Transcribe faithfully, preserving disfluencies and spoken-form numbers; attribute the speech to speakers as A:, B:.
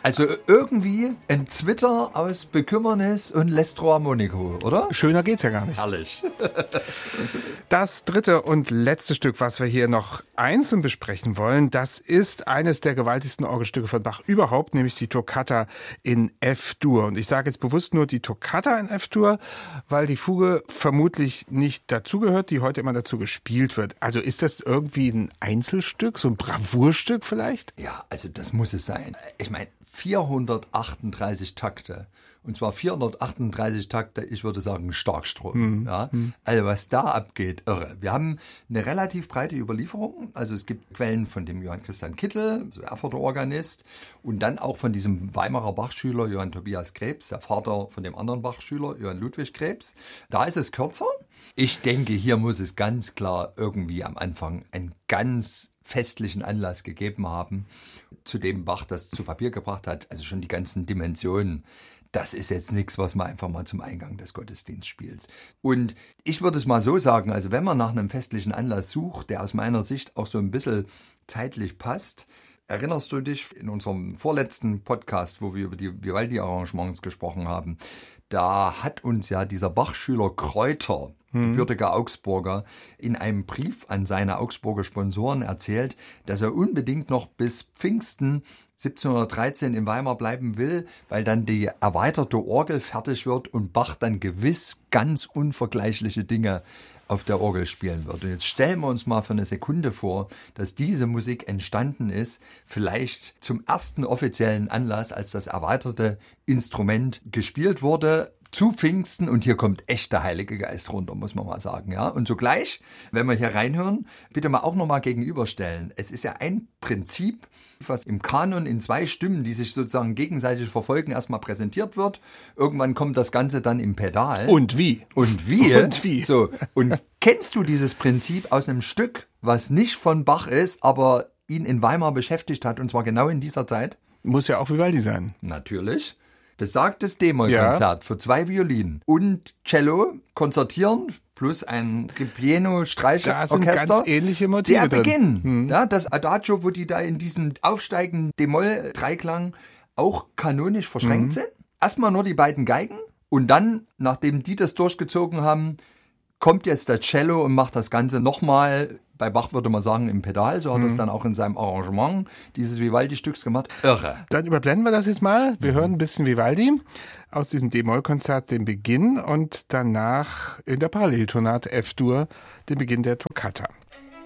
A: Also irgendwie ein Zwitter aus Bekümmernis und Lestro Harmonico, oder?
B: Schöner geht's ja gar nicht.
A: Herrlich.
B: Das dritte und letzte Stück, was wir hier noch einzeln besprechen wollen, das ist eines der gewaltigsten Orgelstücke von Bach überhaupt, nämlich die Toccata in F-Dur. Und ich sage jetzt bewusst nur die Toccata in F-Dur, weil die Fuge vermutlich nicht dazugehört, die heute immer dazu gespielt wird. Also ist das irgendwie ein Einzelstück, so ein Bravourstück vielleicht?
A: Ja, also das muss es sein. Ich meine, vierhundertachtunddreißig Takte. Und zwar vierhundertachtunddreißig Takte, ich würde sagen Starkstrom. Mhm. Ja. Also was da abgeht, irre. Wir haben eine relativ breite Überlieferung. Also es gibt Quellen von dem Johann Christian Kittel, so Erfurter Organist, und dann auch von diesem Weimarer Bachschüler Johann Tobias Krebs, der Vater von dem anderen Bachschüler Johann Ludwig Krebs. Da ist es kürzer. Ich denke, hier muss es ganz klar irgendwie am Anfang ein ganz festlichen Anlass gegeben haben, zu dem Bach das zu Papier gebracht hat, also schon die ganzen Dimensionen. Das ist jetzt nichts, was man einfach mal zum Eingang des Gottesdienstes spielt. Und ich würde es mal so sagen, also wenn man nach einem festlichen Anlass sucht, der aus meiner Sicht auch so ein bisschen zeitlich passt, erinnerst du dich in unserem vorletzten Podcast, wo wir über die Vivaldi-Arrangements gesprochen haben, da hat uns ja dieser Bachschüler Kräuter, gebürtiger Augsburger, in einem Brief an seine Augsburger Sponsoren erzählt, dass er unbedingt noch bis Pfingsten siebzehnhundertdreizehn in Weimar bleiben will, weil dann die erweiterte Orgel fertig wird und Bach dann gewiss ganz unvergleichliche Dinge auf der Orgel spielen wird. Und jetzt stellen wir uns mal für eine Sekunde vor, dass diese Musik entstanden ist, vielleicht zum ersten offiziellen Anlass, als das erweiterte Instrument gespielt wurde, zu Pfingsten, und hier kommt echt der Heilige Geist runter, muss man mal sagen, ja. Und sogleich, wenn wir hier reinhören, bitte mal auch nochmal gegenüberstellen. Es ist ja ein Prinzip, was im Kanon in zwei Stimmen, die sich sozusagen gegenseitig verfolgen, erstmal präsentiert wird. Irgendwann kommt das Ganze dann im Pedal.
B: Und wie?
A: Und wie?
B: Und wie?
A: So. Und kennst du dieses Prinzip aus einem Stück, was nicht von Bach ist, aber ihn in Weimar beschäftigt hat, und zwar genau in dieser Zeit?
B: Muss ja auch Vivaldi sein.
A: Natürlich. Besagtes D-Moll-Konzert ja. für zwei Violinen und Cello konzertieren plus ein Ripieno-Streichorchester.
B: Da sind ganz ähnliche Motive
A: Der
B: drin.
A: Beginn,
B: hm.
A: ja, das Adagio, wo die da in diesem aufsteigenden D-Moll-Dreiklang auch kanonisch verschränkt
B: hm.
A: sind. Erstmal nur die beiden Geigen und dann, nachdem die das durchgezogen haben, kommt jetzt der Cello und macht das Ganze nochmal, bei Bach würde man sagen, im Pedal. So hat er es dann auch in seinem Arrangement dieses Vivaldi-Stücks gemacht. Irre.
B: Dann überblenden wir das jetzt mal. Wir mhm. hören ein bisschen Vivaldi aus diesem D-Moll-Konzert, den Beginn, und danach in der Paralleltonate F-Dur den Beginn der Toccata.